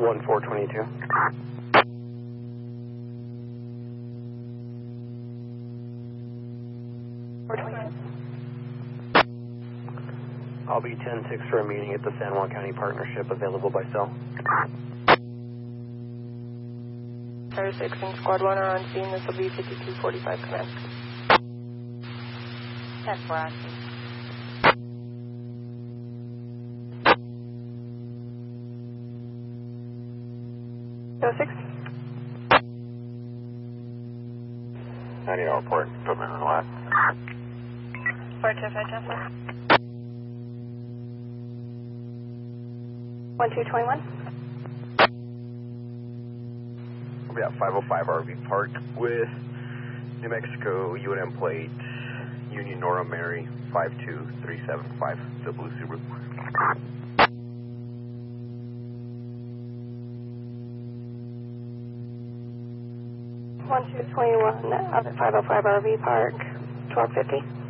1422. I'll be 10-6 for a meeting at the San Juan County Partnership, available by cell. Star 6 and Squad 1 are on scene. This will be 5245 command. 10-4 on scene. No 6. I need to report equipment on the left. 425 10-4. 1221. We'll be at 505 RV Park with New Mexico UNM plate Union Nora Mary 52375, the blue Subaru. One 221 out at 505 RV Park, 1250.